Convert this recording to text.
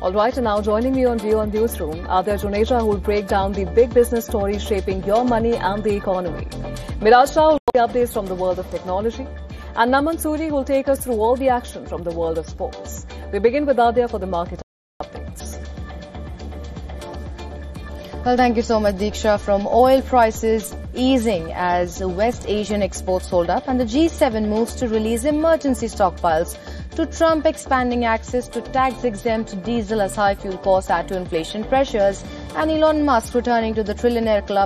All right, and now joining me on View on Newsroom, Adya Juneja, who will break down the big business stories shaping your money and the economy. Miraj Rao will the updates from the world of technology. And Naman Suri will take us through all the action from the world of sports. We begin with Adya for the market updates. Well, thank you so much, Diksha. From oil prices easing as West Asian exports hold up and the G7 moves to release emergency stockpiles, to Trump expanding access to tax-exempt diesel as high fuel costs add to inflation pressures, and Elon Musk returning to the trillionaire club